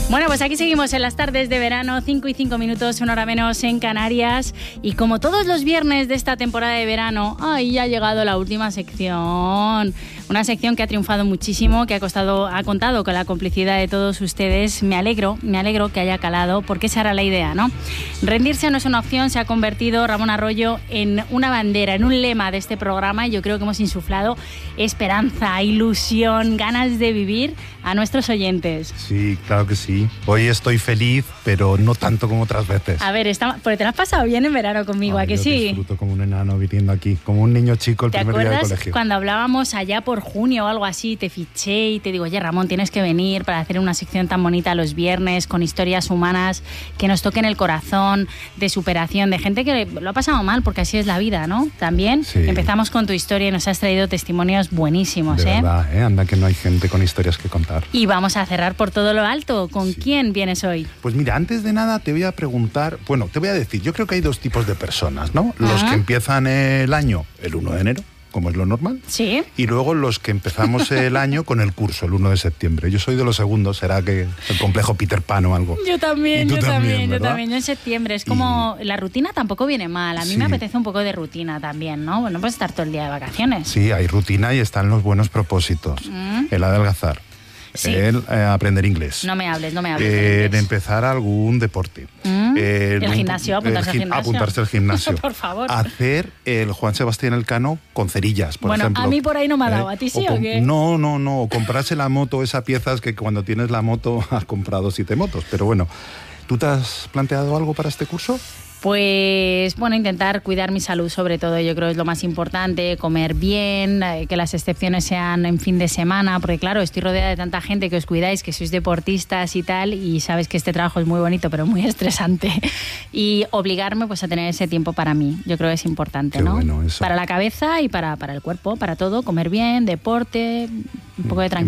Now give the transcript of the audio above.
Bueno, pues aquí seguimos en las tardes de verano, 5 y 5 minutos, 1 hora menos en Canarias. Y como todos los viernes de esta temporada de verano, ahí ha llegado la última sección. Una sección que ha triunfado muchísimo, que ha contado con la complicidad de todos ustedes. Me alegro que haya calado, porque esa era la idea, ¿no? Rendirse no es una opción, se ha convertido Ramón Arroyo en una bandera, en un lema de este programa. Y yo creo que hemos insuflado esperanza, ilusión, ganas de vivir a nuestros oyentes. Sí, claro que sí. Hoy estoy feliz, pero no tanto como otras veces. A ver, porque te lo has pasado bien en verano conmigo, ¿a que yo sí? Disfruto como un enano viniendo aquí, como un niño chico el primer día de colegio. ¿Te acuerdas cuando hablábamos allá por junio o algo así? Te fiché y te digo, oye, Ramón, tienes que venir para hacer una sección tan bonita los viernes, con historias humanas que nos toquen el corazón, de superación, de gente que lo ha pasado mal, porque así es la vida, ¿no? También sí. Empezamos con tu historia y nos has traído testimonios buenísimos, de verdad, anda que no hay gente con historias que contar. Y vamos a cerrar por todo lo alto. ¿Con quién vienes hoy? Pues mira, antes de nada te voy a preguntar, te voy a decir, yo creo que hay dos tipos de personas, ¿no? Los que empiezan el año el 1 de enero, como es lo normal. Sí. Y luego los que empezamos el año con el curso, el 1 de septiembre. Yo soy de los segundos, será que el complejo Peter Pan o algo. Yo también. Yo en septiembre. Es como, la rutina tampoco viene mal. A mí me apetece un poco de rutina también, ¿no? Bueno, pues estar todo el día de vacaciones. Sí, hay rutina y están los buenos propósitos. El adelgazar. Sí. Aprender inglés. No me hables. El empezar algún deporte. El gimnasio, apuntarse al gimnasio. Apuntarse al gimnasio. Por favor. Hacer el Juan Sebastián Elcano con cerillas, por ejemplo. Bueno, a mí por ahí no me ha dado. ¿A ti sí o qué? No. Comprarse la moto, esa pieza es que cuando tienes la moto has comprado 7 motos. Pero bueno, ¿tú te has planteado algo para este curso? Pues bueno, intentar cuidar mi salud sobre todo, yo creo que es lo más importante, comer bien, que las excepciones sean en fin de semana, porque claro, estoy rodeada de tanta gente que os cuidáis, que sois deportistas y tal, y sabes que este trabajo es muy bonito pero muy estresante, y obligarme pues a tener ese tiempo para mí, yo creo que es importante. Qué ¿no? Bueno eso. Para la cabeza y para el cuerpo, para todo, comer bien, deporte, un poco de tranquilidad.